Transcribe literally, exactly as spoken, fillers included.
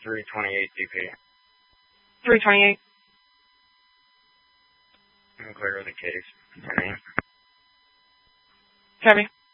three twenty-eight D P. three twenty-eight. I'm clear of the case. My name. Copy.